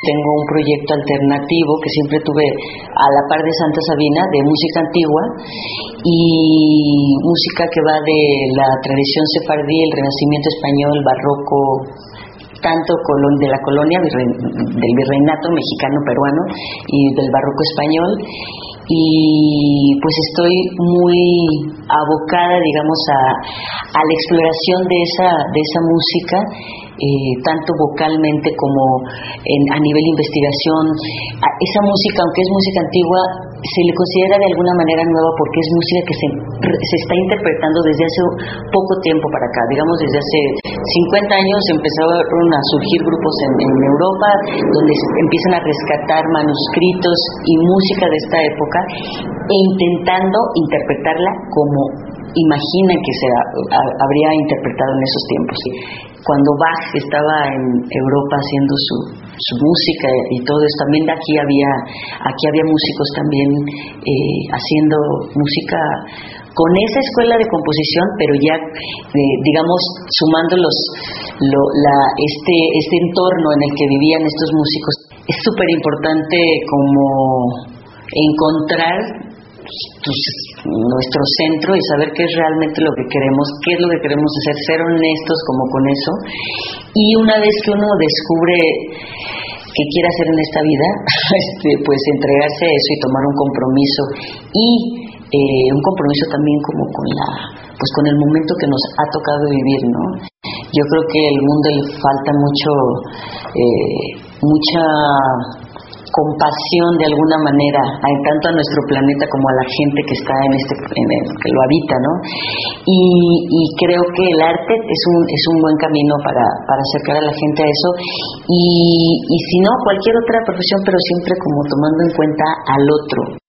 Tengo un proyecto alternativo que siempre tuve a la par de Santa Sabina, de música antigua y música que va de la tradición sefardí, el Renacimiento español, barroco, tanto de la colonia del virreinato mexicano peruano y del barroco español, y pues estoy muy abocada, digamos, a la exploración de esa música, tanto vocalmente como a nivel investigación. Esa música, aunque es música antigua, se le considera de alguna manera nueva porque es música que se está interpretando desde hace poco tiempo para acá. Digamos, desde hace 50 años empezaron a surgir grupos en Europa donde empiezan a rescatar manuscritos y música de esta época e intentando interpretarla como imaginan que se habría interpretado en esos tiempos. Cuando Bach estaba en Europa haciendo su música y todo eso, también aquí había músicos también haciendo música con esa escuela de composición, pero ya digamos sumando este entorno en el que vivían estos músicos. Es súper importante como encontrar nuestro centro y saber qué es realmente lo que queremos, qué es lo que queremos hacer, ser honestos como con eso, y una vez que uno descubre qué quiere hacer en esta vida, pues entregarse a eso y tomar un compromiso, y un compromiso también como con el momento que nos ha tocado vivir, ¿no? Yo creo que al mundo le falta mucha compasión de alguna manera, tanto a nuestro planeta como a la gente que está que lo habita, ¿no? Y creo que el arte es un buen camino para acercar a la gente a eso, y si no, cualquier otra profesión, pero siempre como tomando en cuenta al otro.